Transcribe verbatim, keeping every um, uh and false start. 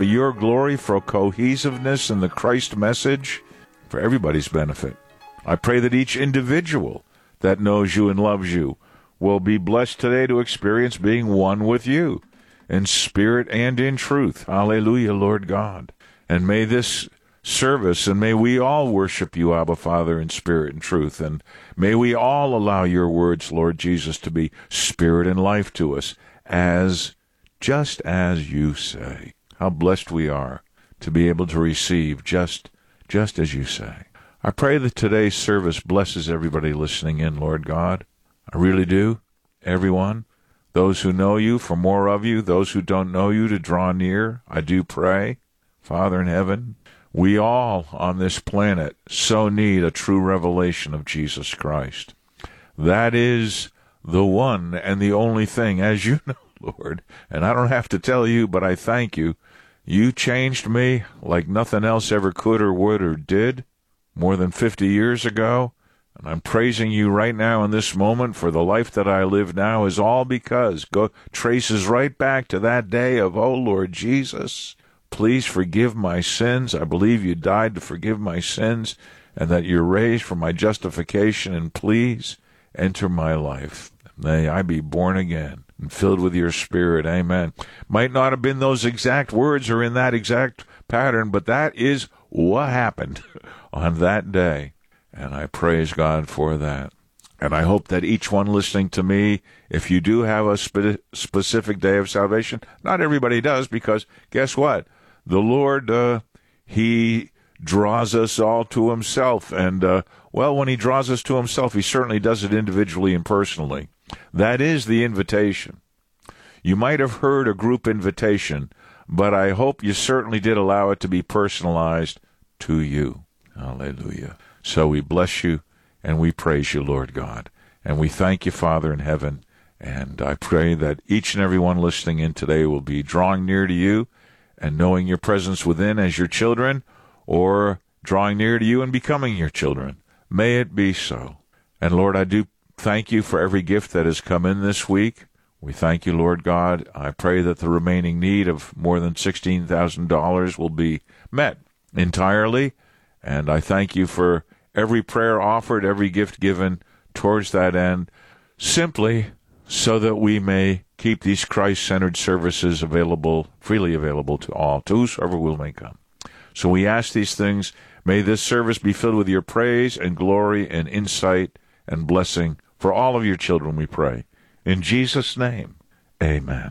your glory, for cohesiveness in the Christ message, for everybody's benefit. I pray that each individual that knows you and loves you will be blessed today to experience being one with you in spirit and in truth. Hallelujah, Lord God. And may this service, and may we all worship you, Abba Father, in spirit and truth, and may we all allow your words, Lord Jesus, to be spirit and life to us, as just as you say. How blessed we are to be able to receive just, just as you say. I pray that today's service blesses everybody listening in, Lord God. I really do. Everyone. Those who know you, for more of you. Those who don't know you, to draw near. I do pray. Father in heaven, we all on this planet so need a true revelation of Jesus Christ. That is the one and the only thing, as you know, Lord. And I don't have to tell you, but I thank you. You changed me like nothing else ever could or would or did more than fifty years ago. And I'm praising you right now in this moment, for the life that I live now is all because go traces right back to that day of, oh, Lord Jesus, please forgive my sins. I believe you died to forgive my sins and that you're raised for my justification, and please enter my life. May I be born again and filled with your Spirit. Amen. Might not have been those exact words or in that exact pattern, but that is what happened on that day. And I praise God for that. And I hope that each one listening to me, if you do have a spe- specific day of salvation, not everybody does, because guess what? The Lord, uh, he draws us all to himself. And, uh, well, when he draws us to himself, he certainly does it individually and personally. That is the invitation. You might have heard a group invitation, but I hope you certainly did allow it to be personalized to you. Hallelujah. So we bless you and we praise you, Lord God. And we thank you, Father in heaven. And I pray that each and every one listening in today will be drawing near to you and knowing your presence within as your children, or drawing near to you and becoming your children. May it be so. And Lord, I do thank you for every gift that has come in this week. We thank you, Lord God. I pray that the remaining need of more than sixteen thousand dollars will be met entirely. And I thank you for every prayer offered, every gift given towards that end, simply so that we may keep these Christ-centered services available, freely available to all, to whosoever will may come. So we ask these things. May this service be filled with your praise and glory and insight and blessing for all of your children, we pray. In Jesus' name, amen.